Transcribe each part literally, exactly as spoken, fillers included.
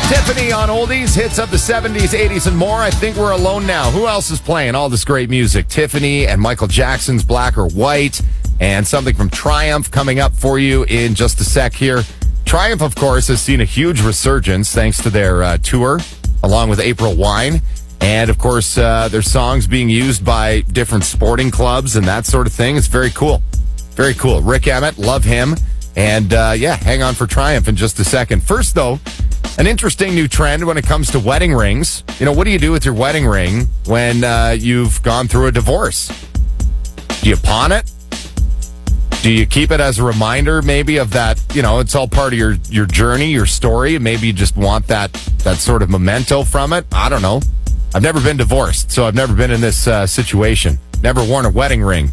Tiffany on Oldies, hits of the seventies, eighties, and more. I think we're alone now. Who else is playing all this great music? Tiffany and Michael Jackson's Black or White, and something from Triumph coming up for you in just a sec here. Triumph, of course, has seen a huge resurgence thanks to their uh, tour, along with April Wine. And, of course, uh, their songs being used by different sporting clubs and that sort of thing. It's very cool. Very cool. Rick Emmett, love him. And, uh, yeah, hang on for Triumph in just a second. First, though, an interesting new trend when it comes to wedding rings. You know, what do you do with your wedding ring when uh, you've gone through a divorce? Do you pawn it? Do you keep it as a reminder maybe of that, you know, it's all part of your, your journey, your story. Maybe you just want that, that sort of memento from it. I don't know. I've never been divorced, so I've never been in this uh, situation. Never worn a wedding ring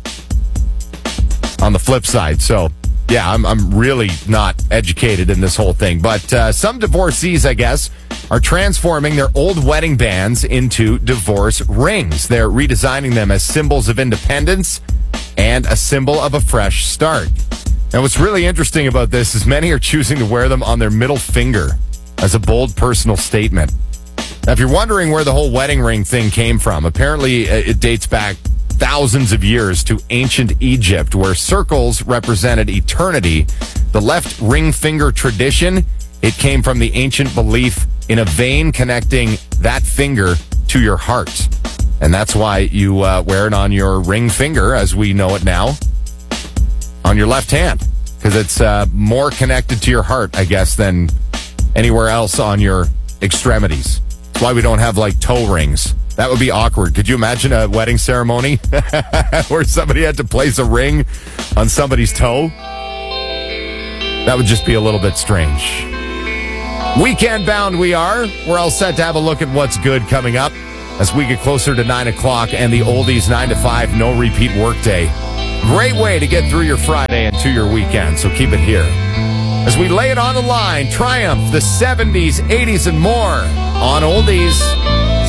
on the flip side. So, yeah, I'm I'm really not educated in this whole thing. But uh, some divorcees, I guess, are transforming their old wedding bands into divorce rings. They're redesigning them as symbols of independence and a symbol of a fresh start. Now, what's really interesting about this is many are choosing to wear them on their middle finger as a bold personal statement. Now, if you're wondering where the whole wedding ring thing came from, apparently it dates back thousands of years to ancient Egypt, where circles represented eternity. The left ring finger tradition, it came from the ancient belief in a vein connecting that finger to your heart. And that's why you uh, wear it on your ring finger, as we know it now, on your left hand, because it's uh, more connected to your heart, I guess, than anywhere else on your extremities. That's why we don't have, like, toe rings. That would be awkward. Could you imagine a wedding ceremony where somebody had to place a ring on somebody's toe? That would just be a little bit strange. Weekend bound we are. We're all set to have a look at what's good coming up as we get closer to nine o'clock and the Oldies nine to five no repeat workday. Great way to get through your Friday and to your weekend, so keep it here. As we lay it on the line, Triumph, the seventies, eighties, and more on Oldies.